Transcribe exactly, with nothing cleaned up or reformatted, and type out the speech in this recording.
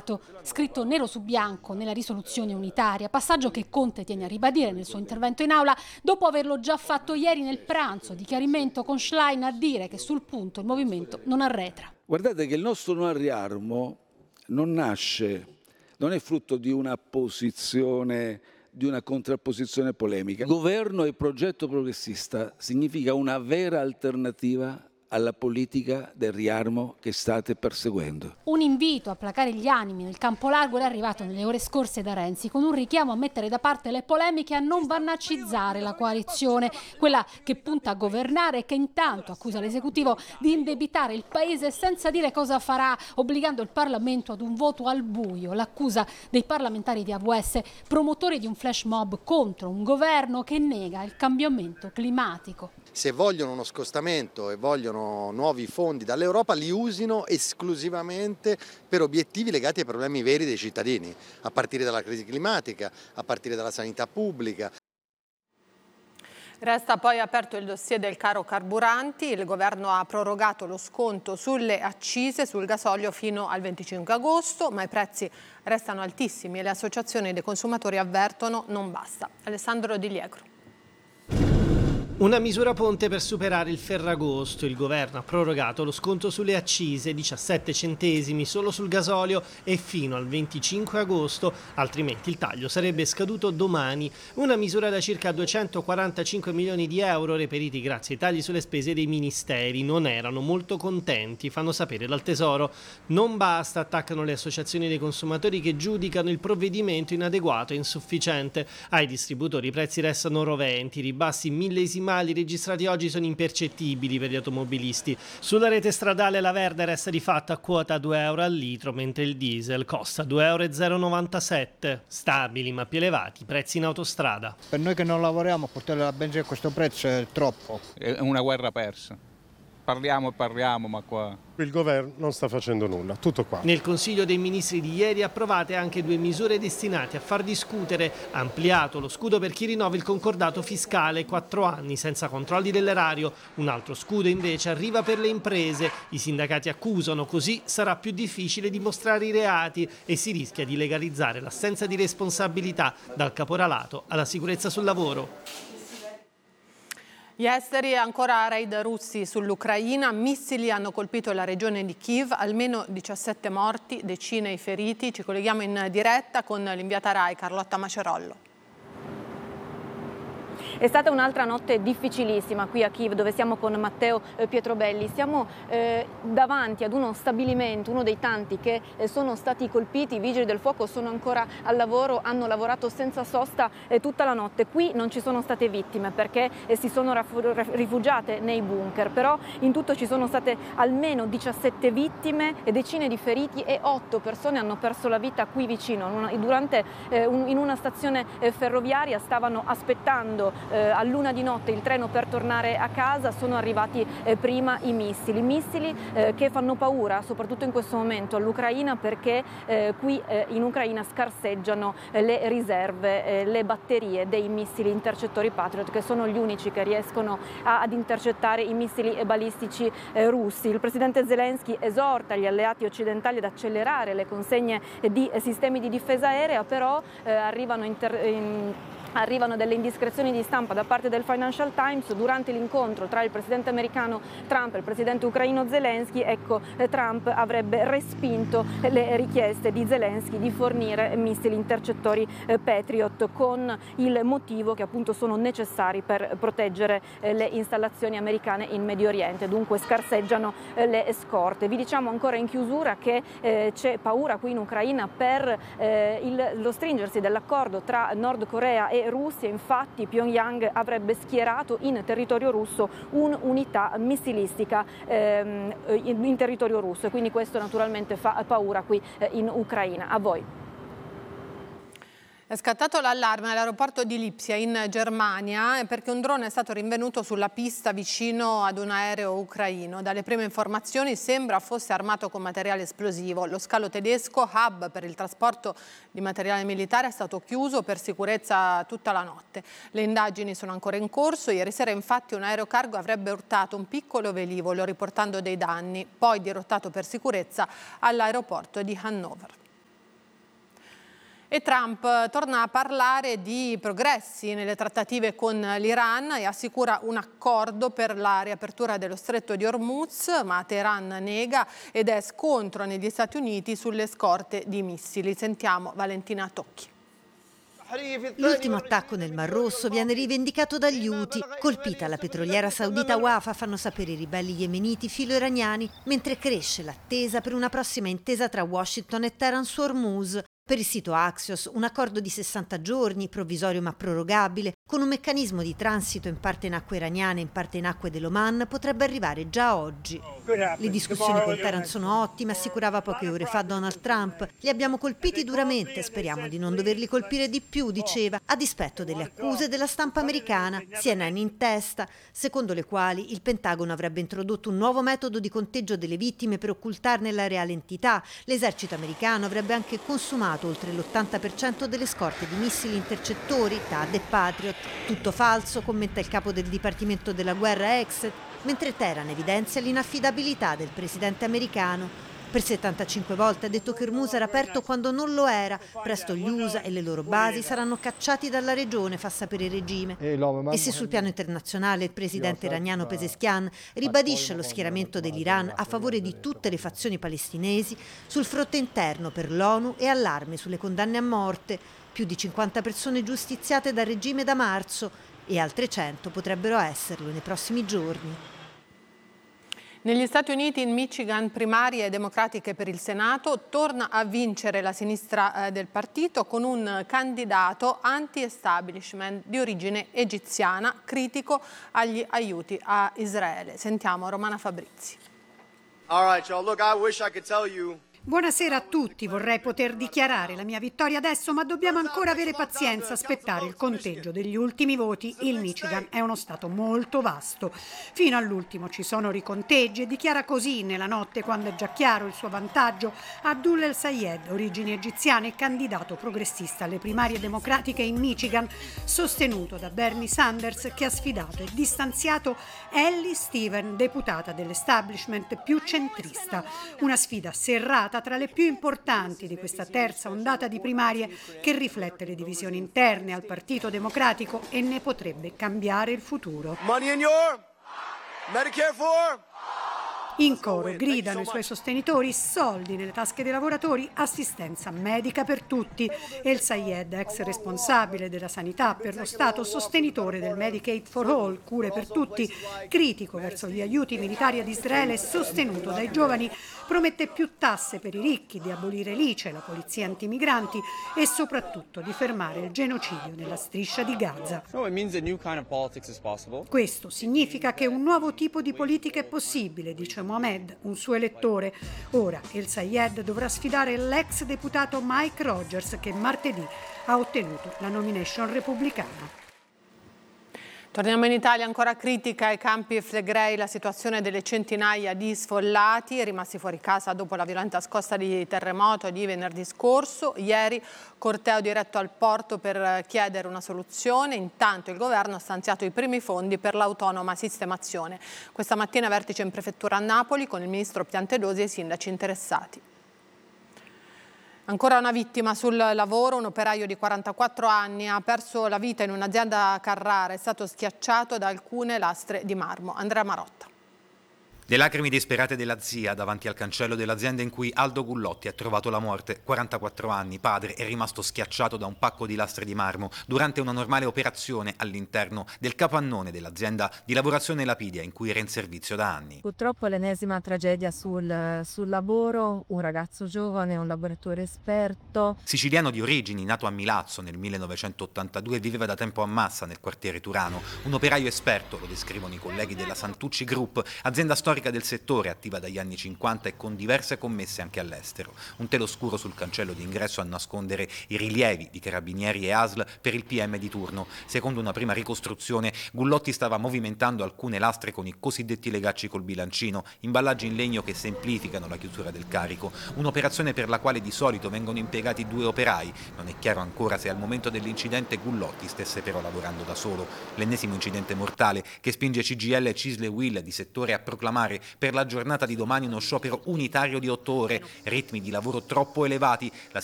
NATO, scritto nero su bianco nella risoluzione unitaria, passaggio che Conte tiene a ribadire nel suo intervento in aula dopo averlo già fatto ieri nel pranzo di chiarimento con Schlein a dire che sul punto il movimento non arretra. Guardate che il nostro no al riarmo non nasce, non è frutto di una posizione, di una contrapposizione polemica. Governo e progetto progressista significa una vera alternativa alla politica del riarmo che state perseguendo. Un invito a placare gli animi nel campo largo è arrivato nelle ore scorse da Renzi, con un richiamo a mettere da parte le polemiche e a non vannaccizzare la coalizione, quella che punta a governare e che intanto accusa l'esecutivo di indebitare il paese senza dire cosa farà, obbligando il Parlamento ad un voto al buio. L'accusa dei parlamentari di A V S, promotori di un flash mob contro un governo che nega il cambiamento climatico. Se vogliono uno scostamento e vogliono nuovi fondi dall'Europa, li usino esclusivamente per obiettivi legati ai problemi veri dei cittadini, a partire dalla crisi climatica, a partire dalla sanità pubblica. Resta poi aperto il dossier del caro carburanti. Il governo ha prorogato lo sconto sulle accise sul gasolio fino al venticinque agosto, ma i prezzi restano altissimi e le associazioni dei consumatori avvertono non basta. Alessandro Di Liegro. Una misura ponte per superare il Ferragosto. Il governo ha prorogato lo sconto sulle accise, diciassette centesimi solo sul gasolio e fino al venticinque agosto, altrimenti il taglio sarebbe scaduto domani. Una misura da circa duecentoquarantacinque milioni di euro reperiti grazie ai tagli sulle spese dei ministeri. Non erano molto contenti, fanno sapere dal Tesoro. Non basta, attaccano le associazioni dei consumatori che giudicano il provvedimento inadeguato e insufficiente. Ai distributori i prezzi restano roventi, ribassi millesimali registrati oggi sono impercettibili per gli automobilisti. Sulla rete stradale la Verde resta di fatto a quota due euro al litro, mentre il diesel costa due euro zero novantasette. Stabili ma più elevati i prezzi in autostrada. Per noi che non lavoriamo, portare la benzina a questo prezzo è troppo. È una guerra persa. Parliamo e parliamo, ma qua... Il governo non sta facendo nulla, tutto qua. Nel Consiglio dei Ministri di ieri approvate anche due misure destinate a far discutere. Ampliato lo scudo per chi rinnova il concordato fiscale, quattro anni senza controlli dell'erario. Un altro scudo invece arriva per le imprese. I sindacati accusano, così sarà più difficile dimostrare i reati e si rischia di legalizzare l'assenza di responsabilità, dal caporalato alla sicurezza sul lavoro. Gli esteri, ancora raid russi sull'Ucraina, missili hanno colpito la regione di Kiev, almeno diciassette morti, decine i feriti. Ci colleghiamo in diretta con l'inviata Rai Carlotta Macerollo. È stata un'altra notte difficilissima qui a Kiev, dove siamo con Matteo eh, Pietrobelli. Siamo eh, davanti ad uno stabilimento, uno dei tanti che eh, sono stati colpiti. I vigili del fuoco sono ancora al lavoro, hanno lavorato senza sosta eh, tutta la notte. Qui non ci sono state vittime perché eh, si sono rifugiate nei bunker, però in tutto ci sono state almeno diciassette vittime e decine di feriti e otto persone hanno perso la vita qui vicino. Durante, eh, un, in una stazione eh, ferroviaria stavano aspettando Eh, a luna di notte il treno per tornare a casa. Sono arrivati eh, prima i missili, missili eh, che fanno paura soprattutto in questo momento all'Ucraina, perché eh, qui eh, in Ucraina scarseggiano eh, le riserve, eh, le batterie dei missili intercettori Patriot, che sono gli unici che riescono a, ad intercettare i missili balistici eh, russi. Il presidente Zelensky esorta gli alleati occidentali ad accelerare le consegne di eh, sistemi di difesa aerea, però eh, arrivano inter- in Arrivano delle indiscrezioni di stampa da parte del Financial Times durante l'incontro tra il presidente americano Trump e il presidente ucraino Zelensky. Ecco, Trump avrebbe respinto le richieste di Zelensky di fornire missili intercettori Patriot, con il motivo che appunto sono necessari per proteggere le installazioni americane in Medio Oriente. Dunque scarseggiano le scorte. Vi diciamo ancora in chiusura che eh, c'è paura qui in Ucraina per eh, il, lo stringersi dell'accordo tra Nord Corea e Russia. Infatti Pyongyang avrebbe schierato in territorio russo un'unità missilistica ehm, in, in territorio russo, e quindi questo naturalmente fa paura qui eh, in Ucraina. A voi. È scattato l'allarme all'aeroporto di Lipsia in Germania perché un drone è stato rinvenuto sulla pista vicino ad un aereo ucraino. Dalle prime informazioni sembra fosse armato con materiale esplosivo. Lo scalo tedesco, hub per il trasporto di materiale militare, è stato chiuso per sicurezza tutta la notte. Le indagini sono ancora in corso. Ieri sera infatti un aerocargo avrebbe urtato un piccolo velivolo riportando dei danni, poi dirottato per sicurezza all'aeroporto di Hannover. E Trump torna a parlare di progressi nelle trattative con l'Iran e assicura un accordo per la riapertura dello stretto di Hormuz, ma Teheran nega ed è scontro negli Stati Uniti sulle scorte di missili. Sentiamo Valentina Tocchi. L'ultimo attacco nel Mar Rosso viene rivendicato dagli Houthi. Colpita la petroliera saudita Wafa, fanno sapere i ribelli yemeniti filo-iraniani, mentre cresce l'attesa per una prossima intesa tra Washington e Teheran su Hormuz. Per il sito Axios, un accordo di sessanta giorni, provvisorio ma prorogabile, con un meccanismo di transito in parte in acque iraniane e in parte in acque dell'Oman, potrebbe arrivare già oggi. Le discussioni con Teheran sono ottime, assicurava poche ore fa Donald Trump. Li abbiamo colpiti duramente, speriamo di non doverli colpire di più, diceva, a dispetto delle accuse della stampa americana, C N N in testa, secondo le quali il Pentagono avrebbe introdotto un nuovo metodo di conteggio delle vittime per occultarne la reale entità. L'esercito americano avrebbe anche consumato oltre l'ottanta per cento delle scorte di missili intercettori, T A D e Patriot. Tutto falso, commenta il capo del Dipartimento della Guerra Exet, mentre Teheran evidenzia l'inaffidabilità del presidente americano. Per settantacinque volte ha detto che Hormuz era aperto quando non lo era. Presto gli U S A e le loro basi saranno cacciati dalla regione, fa sapere il regime. E se sul piano internazionale il presidente iraniano Pezeshkian ribadisce lo schieramento dell'Iran a favore di tutte le fazioni palestinesi, sul fronte interno per l'ONU e allarme sulle condanne a morte. Più di cinquanta persone giustiziate dal regime da marzo e altre cento potrebbero esserlo nei prossimi giorni. Negli Stati Uniti, in Michigan, primarie democratiche per il Senato, torna a vincere la sinistra eh, del partito con un candidato anti-establishment di origine egiziana, critico agli aiuti a Israele. Sentiamo Romana Fabrizi. All right, y'all. Look, I wish I could tell you. Buonasera a tutti, vorrei poter dichiarare la mia vittoria adesso, ma dobbiamo ancora avere pazienza, aspettare il conteggio degli ultimi voti. Il Michigan è uno stato molto vasto. Fino all'ultimo ci sono riconteggi e dichiara così nella notte, quando è già chiaro il suo vantaggio, Abdul El Sayed, origini egiziane e candidato progressista alle primarie democratiche in Michigan, sostenuto da Bernie Sanders, che ha sfidato e distanziato Ellie Steven, deputata dell'establishment più centrista. Una sfida serrata tra le più importanti di questa terza ondata di primarie, che riflette le divisioni interne al Partito Democratico e ne potrebbe cambiare il futuro. Money in your Medicare for? In coro gridano i suoi sostenitori: soldi nelle tasche dei lavoratori, assistenza medica per tutti. El Sayed, ex responsabile della sanità per lo Stato, sostenitore del Medicaid for All, cure per tutti, critico verso gli aiuti militari ad Israele e sostenuto dai giovani, promette più tasse per i ricchi, di abolire l'I C E, la polizia antimigranti e soprattutto di fermare il genocidio nella striscia di Gaza. Questo significa che un nuovo tipo di politica è possibile, dice Mohamed, un suo elettore. Ora El Sayed dovrà sfidare l'ex deputato Mike Rogers, che martedì ha ottenuto la nomination repubblicana. Torniamo in Italia, ancora critica ai Campi Flegrei la situazione delle centinaia di sfollati rimasti fuori casa dopo la violenta scossa di terremoto di venerdì scorso. Ieri corteo diretto al porto per chiedere una soluzione. Intanto il governo ha stanziato i primi fondi per l'autonoma sistemazione. Questa mattina vertice in prefettura a Napoli con il ministro Piantedosi e i sindaci interessati. Ancora una vittima sul lavoro, un operaio di quarantaquattro anni ha perso la vita in un'azienda a Carrara, è stato schiacciato da alcune lastre di marmo. Andrea Marotta. Le lacrime disperate della zia davanti al cancello dell'azienda in cui Aldo Gullotti ha trovato la morte. quarantaquattro anni, padre, è rimasto schiacciato da un pacco di lastre di marmo durante una normale operazione all'interno del capannone dell'azienda di lavorazione Lapidia in cui era in servizio da anni. Purtroppo l'ennesima tragedia sul, sul lavoro, un ragazzo giovane, un lavoratore esperto. Siciliano di origini, nato a Milazzo nel millenovecentottantadue, viveva da tempo a Massa nel quartiere Turano. Un operaio esperto, lo descrivono i colleghi della Santucci Group, azienda storica del settore, attiva dagli anni cinquanta e con diverse commesse anche all'estero. Un telo scuro sul cancello d'ingresso a nascondere i rilievi di carabinieri e A S L per il P M di turno. Secondo una prima ricostruzione, Gullotti stava movimentando alcune lastre con i cosiddetti legacci col bilancino, imballaggi in legno che semplificano la chiusura del carico. Un'operazione per la quale di solito vengono impiegati due operai. Non è chiaro ancora se al momento dell'incidente Gullotti stesse però lavorando da solo. L'ennesimo incidente mortale che spinge C G I L e Cisle Will di settore a proclamare per la giornata di domani uno sciopero unitario di otto ore, ritmi di lavoro troppo elevati. La